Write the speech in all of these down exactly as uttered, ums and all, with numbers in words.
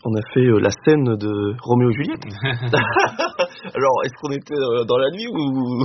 On a fait euh, la scène de Roméo et Juliette. Alors, est-ce qu'on était euh, dans la nuit ou,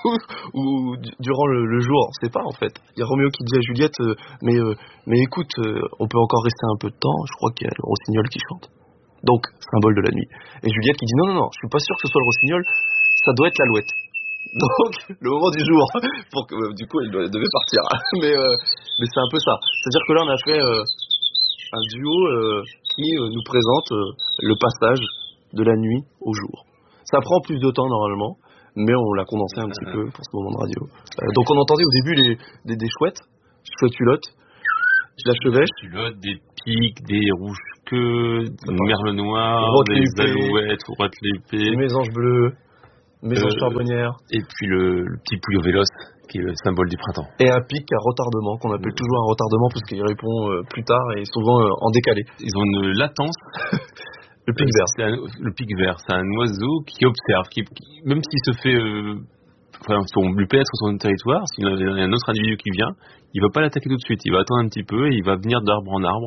ou du- durant le, le jour? On sait pas, en fait. Il y a Roméo qui dit à Juliette, euh, mais, euh, mais écoute, euh, on peut encore rester un peu de temps. Je crois qu'il y a le rossignol qui chante. Donc, symbole de la nuit. Et Juliette qui dit, non, non, non, je suis pas sûr que ce soit le rossignol, ça doit être l'alouette. Donc, le moment du jour, pour que, euh, du coup, il doit- devait partir. mais, euh, mais c'est un peu ça. C'est-à-dire que là, on a fait euh, un duo euh, qui euh, nous présente euh, le passage de la nuit au jour. Ça prend plus de temps normalement, mais on l'a condensé un petit peu pour ce moment de radio. Euh, donc, on entendait au début les, des, des chouettes, chouettes culottes, de la chevêche, Culottes, des pics, des rouges-queues, des Attends. merles noirs, Rotte des l'épée. alouettes, rotte l'épée, mésanges bleus, mésanges Euh, charbonnières, et puis le, le petit pouillot véloce, qui est le symbole du printemps. et un pic à retardement, qu'on appelle toujours un retardement parce qu'il répond euh, plus tard et souvent euh, en décalé. Ils ont une latence. Le pic Euh, vert. c'est un- le pic vert, c'est un oiseau qui observe, qui, qui- même s'il se fait, euh, enfin, son, lui pénètre sur son territoire, s'il y a un autre individu qui vient, il va pas l'attaquer tout de suite, il va attendre un petit peu et il va venir d'arbre en arbre.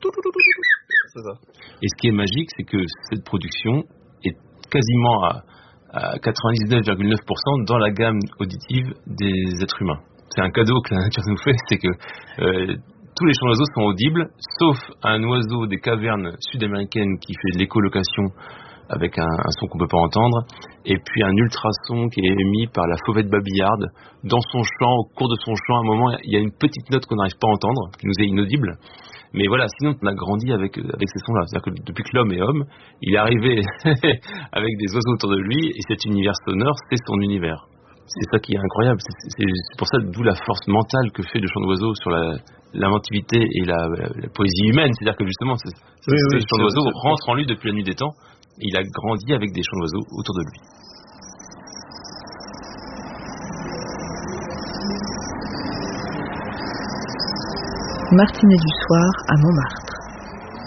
C'est ça. Et ce qui est magique, c'est que cette production est quasiment à, à quatre-vingt-dix-neuf virgule neuf pour cent dans la gamme auditive des êtres humains. C'est un cadeau que la nature nous fait, c'est que euh, tous les chants d'oiseaux sont audibles, sauf un oiseau des cavernes sud-américaines qui fait de l'écholocation avec un, un son qu'on peut pas entendre, et puis un ultrason qui est émis par la fauvette babillarde. Dans son chant, au cours de son chant, à un moment, il y a une petite note qu'on n'arrive pas à entendre, qui nous est inaudible. Mais voilà, sinon on a grandi avec, avec ces sons-là. C'est-à-dire que depuis que l'homme est homme, il est arrivé avec des oiseaux autour de lui, et cet univers sonore, c'est son univers. C'est ça qui est incroyable. C'est, c'est, c'est pour ça, d'où la force mentale que fait le chant d'oiseau sur la, l'inventivité et la, la, la poésie humaine. C'est-à-dire que justement, c'est, c'est, Oui, ce oui, chant c'est- d'oiseau c'est- rentre en lui depuis la nuit des temps. Et il a grandi avec des chants d'oiseaux autour de lui. Martinet du soir à Montmartre.